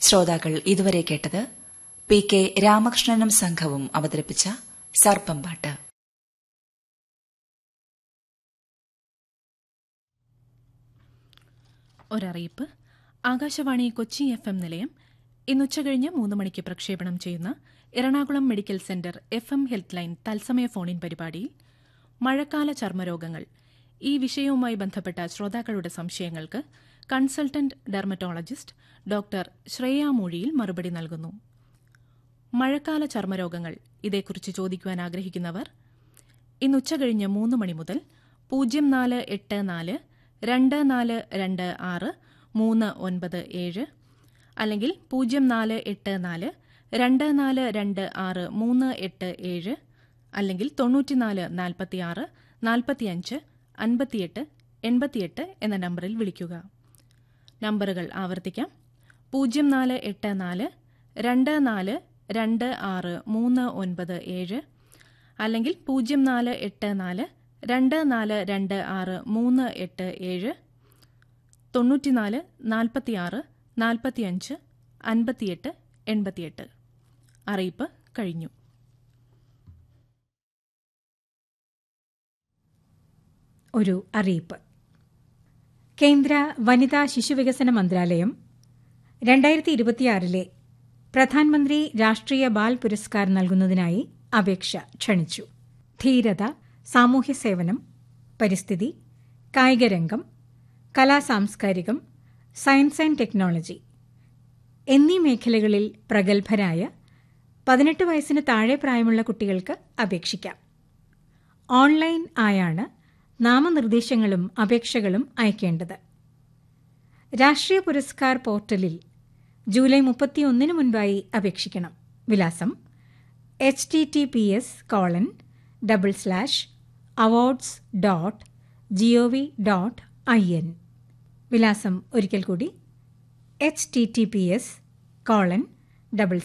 ശ്രോതാക്കൾ ഇതുവരെ കേട്ടത് പി കെ രാമകൃഷ്ണനും സംഘവും അവതരിപ്പിച്ച സർപ്പംപാട്ട്. ഒരറിയിപ്പ്. ആകാശവാണി കൊച്ചി FM നിലയം ഇന്നുച്ചകഴിഞ്ഞ് 3 മണിക്ക് പ്രക്ഷേപണം ചെയ്യുന്ന Ernakulam medical centre FM health line തത്സമയ ഫോണിൻ പരിപാടിയിൽ മഴക്കാല ചർമ്മരോഗങ്ങൾ ഈ വിഷയവുമായി ബന്ധപ്പെട്ട ശ്രോതാക്കളുടെ സംശയങ്ങൾക്ക് കൺസൾട്ടന്റ് ഡെർമറ്റോളജിസ്റ്റ് ഡോക്ടർ ശ്രേയ മൂഴിയിൽ മറുപടി നൽകുന്നു. മഴക്കാല ചർമ്മരോഗങ്ങൾ ഇതേക്കുറിച്ച് ചോദിക്കുവാൻ ആഗ്രഹിക്കുന്നവർ ഇന്നുച്ചകഴിഞ്ഞ് 3 മണി മുതൽ 0484 2426 397 അല്ലെങ്കിൽ 0484 2426 387 അല്ലെങ്കിൽ 9446 45 58 88 എന്ന നമ്പറിൽ വിളിക്കുക. നമ്പറുകൾ ആവർത്തിക്കാം. 0484 24 26 397 അല്ലെങ്കിൽ 0484 2426 387 94 46 45 58 88. അറിയിപ്പ് കഴിഞ്ഞു. ഒരു അറിയിപ്പ്. കേന്ദ്ര വനിതാ ശിശുവികസന മന്ത്രാലയം 2026 പ്രധാനമന്ത്രി രാഷ്ട്രീയ ബാൽ പുരസ്കാർ നൽകുന്നതിനായി അപേക്ഷ ക്ഷണിച്ചു. ധീരത, സാമൂഹ്യ സേവനം, പരിസ്ഥിതി, കായികരംഗം, കലാസാംസ്കാരികം, സയൻസ് ആൻഡ് ടെക്നോളജി എന്നീ മേഖലകളിൽ പ്രഗത്ഭരായ 18 വയസ്സിന് താഴെ പ്രായമുള്ള കുട്ടികൾക്ക് അപേക്ഷിക്കാം. ഓൺലൈൻ ആയാണ് നാമനിർദ്ദേശങ്ങളും അപേക്ഷകളും അയക്കേണ്ടത്. രാഷ്ട്രീയ പുരസ്കാർ പോർട്ടലിൽ ജൂലൈ 31 മുൻപായി അപേക്ഷിക്കണം. വിലാസം https://awards.gov.in. വിലാസം ഒരിക്കൽ കൂടി https://